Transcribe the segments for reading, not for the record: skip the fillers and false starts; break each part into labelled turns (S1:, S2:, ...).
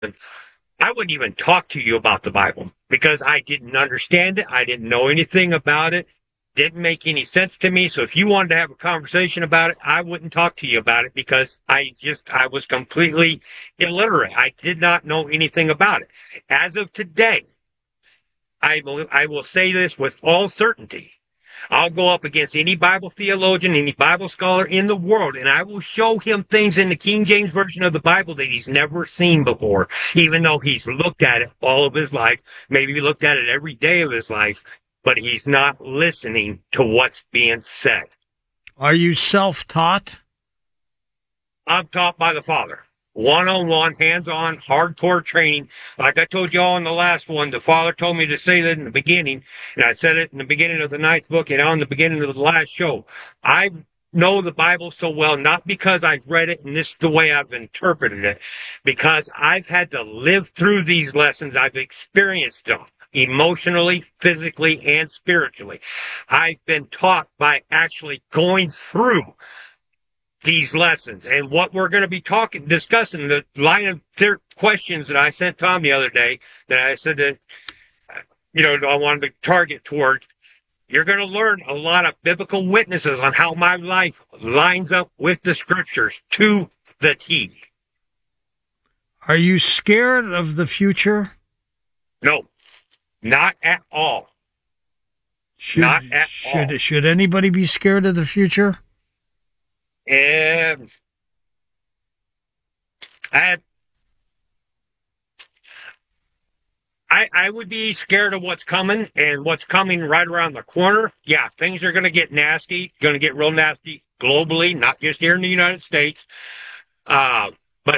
S1: I wouldn't even talk to you about the Bible because I didn't understand it. I didn't know anything about it. Didn't make any sense to me. So if you wanted to have a conversation about it, I wouldn't talk to you about it because I was completely illiterate. I did not know anything about it. As of today, I will say this with all certainty. I'll go up against any Bible theologian, any Bible scholar in the world, and I will show him things in the King James Version of the Bible that he's never seen before, even though he's looked at it all of his life. Maybe he looked at it every day of his life, but he's not listening to what's being said.
S2: Are you self-taught?
S1: I'm taught by the Father. One-on-one, hands-on, hardcore training. Like I told y'all in the last one, the Father told me to say that in the beginning, and I said it in the beginning of the 9th book and on the beginning of the last show. I know the Bible so well, not because I've read it and this is the way I've interpreted it, because I've had to live through these lessons. I've experienced them emotionally, physically, and spiritually. I've been taught by actually going through these lessons. And what we're going to be discussing, the line of questions that I sent Tom the other day, that I said that, I wanted to target toward, you're going to learn a lot of biblical witnesses on how my life lines up with the scriptures to the T.
S2: Are you scared of the future?
S1: No, not at all. Not at all.
S2: Should anybody be scared of the future?
S1: And I would be scared of what's coming and what's coming right around the corner. Yeah, things are going to get nasty, going to get real nasty globally, not just here in the United States. But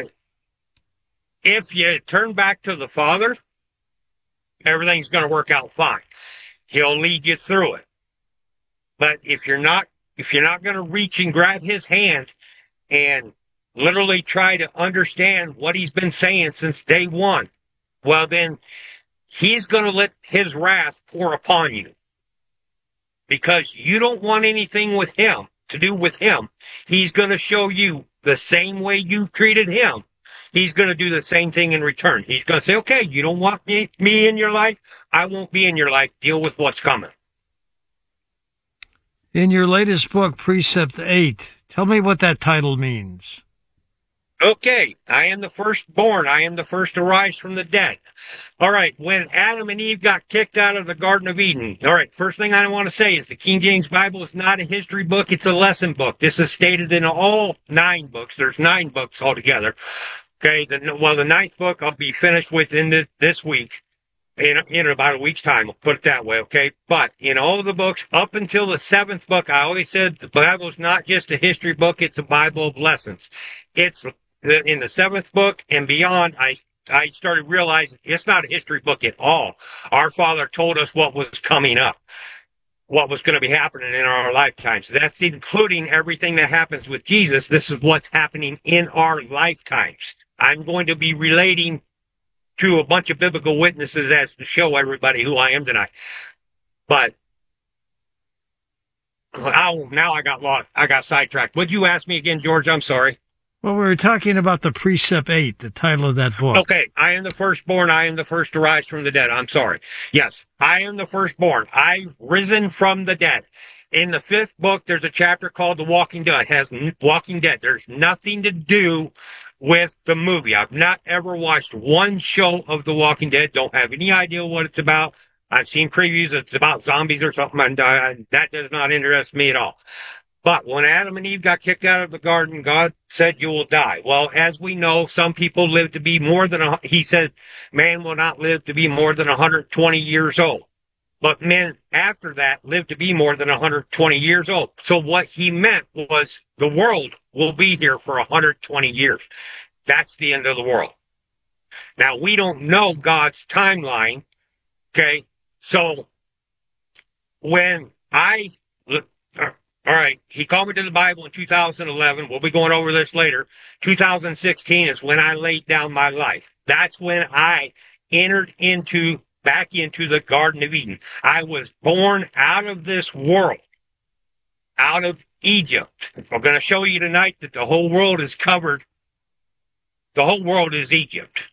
S1: if you turn back to the Father, everything's going to work out fine. He'll lead you through it. But if you're not going to reach and grab his hand and literally try to understand what he's been saying since day one, well, then he's going to let his wrath pour upon you because you don't want anything with him to do with him. He's going to show you the same way you've treated him. He's going to do the same thing in return. He's going to say, okay, you don't want me in your life. I won't be in your life. Deal with what's coming.
S2: In your latest book, Precept 8, tell me what that title means.
S1: Okay, I am the firstborn. I am the first to rise from the dead. All right, when Adam and Eve got kicked out of the Garden of Eden, all right, first thing I want to say is the King James Bible is not a history book. It's a lesson book. This is stated in all 9 books. There's 9 books altogether. Okay, the 9th book I'll be finished with in this week. In about a week's time, I'll put it that way, okay? But in all of the books, up until the 7th book, I always said the Bible is not just a history book, it's a Bible of lessons. It's in the 7th book and beyond, I started realizing it's not a history book at all. Our Father told us what was coming up, what was going to be happening in our lifetimes. That's including everything that happens with Jesus. This is what's happening in our lifetimes. I'm going to be relating to a bunch of biblical witnesses as to show everybody who I am tonight. But now I got lost. I got sidetracked. Would you ask me again, George? I'm sorry.
S2: Well, we were talking about the Precept 8, the title of that book.
S1: Okay, I am the firstborn. I am the first to rise from the dead. I'm sorry. Yes, I am the firstborn. I've risen from the dead. In the 5th book, there's a chapter called The Walking Dead. It has Walking Dead. There's nothing to do with the movie. I've not ever watched one show of The Walking Dead. Don't have any idea what it's about. I've seen previews. It's about zombies or something, and that does not interest me at all. But when Adam and Eve got kicked out of the garden, God said, you will die. Well, as we know, some people live to be he said, man will not live to be more than 120 years old. But men after that live to be more than 120 years old. So what he meant was the world will be here for 120 years. That's the end of the world. Now, we don't know God's timeline, okay? So when all right, he called me to the Bible in 2011. We'll be going over this later. 2016 is when I laid down my life. That's when I entered back into the Garden of Eden. I was born out of this world, out of Egypt. I'm going to show you tonight that the whole world is covered. The whole world is Egypt.